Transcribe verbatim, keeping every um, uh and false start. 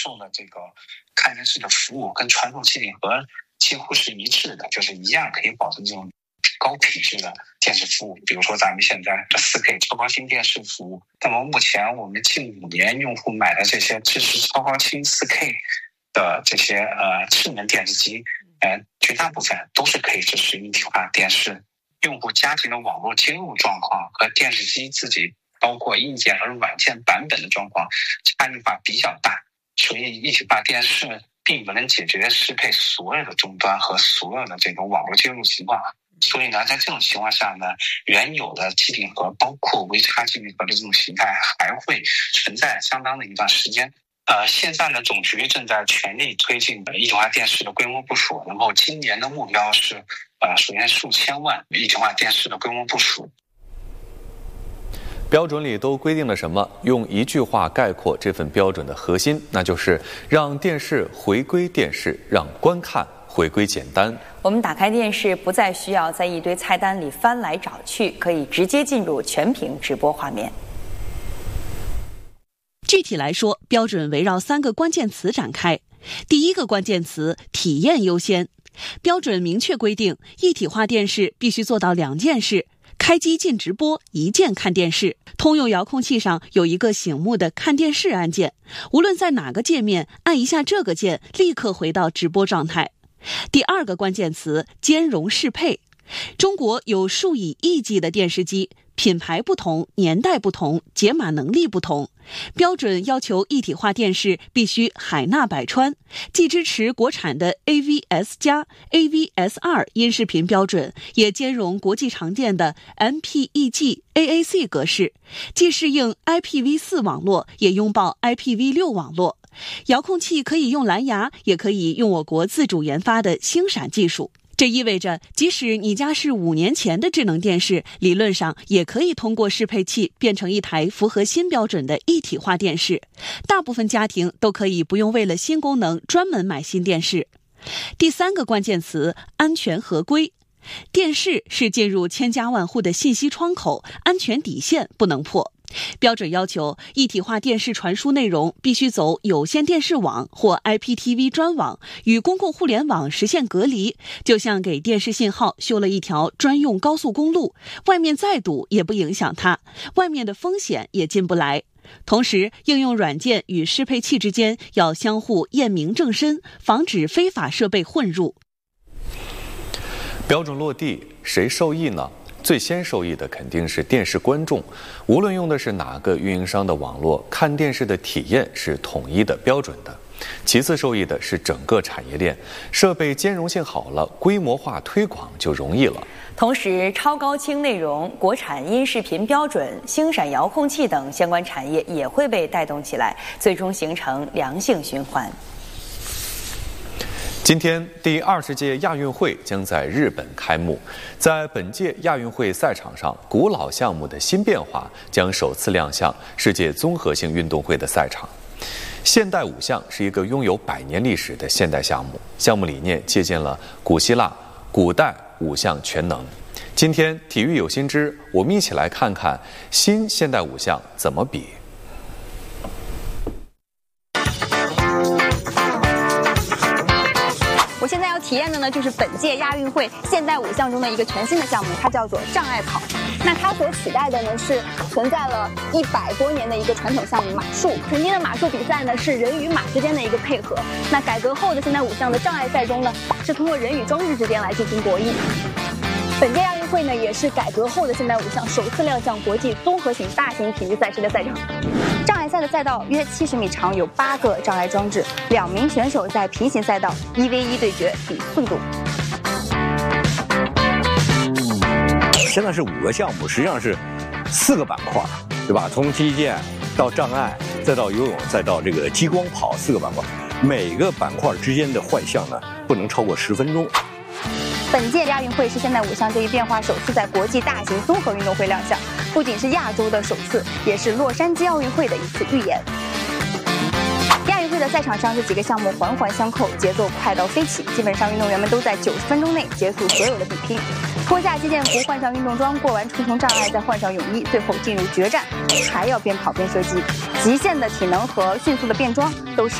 受的这个看电视的服务跟传统机顶盒几乎是一致的，就是一样可以保证这种高品质的电视服务。比如说咱们现在的 四 K 超高清电视服务，那么目前我们近五年用户买的这些支持超高清 四 K 的这些呃智能电视机，呃绝大部分都是可以支持一体化电视。用户家庭的网络接入状况和电视机自己包括硬件和软件版本的状况差异化比较大，所以一体化电视并不能解决适配所有的终端和所有的这个网络接入情况。所以呢，在这种情况下呢，原有的机顶盒包括微插机顶盒的这种形态还会存在相当的一段时间。呃，现在呢，总局正在全力推进一体化电视的规模部署，然后今年的目标是，呃，首先数千万一体化电视的规模部署。 标准里都规定了什么？用一句话概括这份标准的核心，那就是让电视回归电视，让观看回归简单。 我们打开电视，不再需要在一堆菜单里翻来找去，可以直接进入全屏直播画面。 具体来说，标准围绕三个关键词展开。第一个关键词：体验优先。标准明确规定，一体化电视必须做到两件事：开机进直播，一键看电视。通用遥控器上有一个醒目的看电视按键，无论在哪个界面，按一下这个键，立刻回到直播状态。第二个关键词：兼容适配。中国有数以亿计的电视机，品牌不同，年代不同，解码能力不同。标准要求一体化电视必须海纳百川，既支持国产的 A V S 加、A V S 二 音视频标准，也兼容国际常见的 M P E G、A A C 格式，既适应 I P V 四 网络，也拥抱 I P V 六 网络。遥控器可以用蓝牙，也可以用我国自主研发的星闪技术。这意味着，即使你家是五年前的智能电视，理论上也可以通过适配器变成一台符合新标准的一体化电视。大部分家庭都可以不用为了新功能专门买新电视。第三个关键词：安全合规。电视是进入千家万户的信息窗口，安全底线不能破。标准要求，一体化电视传输内容必须走有线电视网或 I P T V 专网，与公共互联网实现隔离，就像给电视信号修了一条专用高速公路，外面再堵也不影响它，外面的风险也进不来。同时，应用软件与适配器之间要相互验明正身，防止非法设备混入。 标准落地，谁受益呢？最先受益的肯定是电视观众，无论用的是哪个运营商的网络，看电视的体验是统一的标准的。其次受益的是整个产业链，设备兼容性好了，规模化推广就容易了。 同时，超高清内容、国产音视频标准、星闪遥控器等相关产业也会被带动起来，最终形成良性循环。 今天，第二十届亚运会将在日本开幕。在本届亚运会赛场上，古老项目的新变化将首次亮相世界综合性运动会的赛场。现代五项是一个拥有百年历史的现代项目，项目理念借鉴了古希腊古代五项全能。今天，体育有新知，我们一起来看看新现代五项怎么比。 我现在要体验的呢，就是本届亚运会现代五项中的一个全新的项目，它叫做障碍跑。那它所取代的呢，是存在了一百多年的一个传统项目马术。曾经的马术比赛呢，是人与马之间的一个配合。那改革后的现代五项的障碍赛中呢，是通过人与装置之间来进行博弈。本届亚运会呢，也是改革后的现代五项首次亮相国际综合型大型体育赛事的赛场。障碍赛的赛道约七十米长，有八个障碍装置，两名选手在平行赛道一 v 一对决，比速度。 现在是五个项目，实际上是四个板块，对吧？从击剑到障碍，再到游泳，再到这个激光跑，四个板块，每个板块之间的换项呢，不能超过十分钟。 本届亚运会是现代五项这一变化首次在国际大型综合运动会亮相，不仅是亚洲的首次，也是洛杉矶奥运会的一次预演。亚运会的赛场上，这几个项目环环相扣，节奏快到飞起，基本上运动员们都在九十分钟内结束所有的比拼。脱下击剑服，换上运动装，过完重重障碍，再换上泳衣，最后进入决战，还要边跑边射击。极限的体能和迅速的变装都是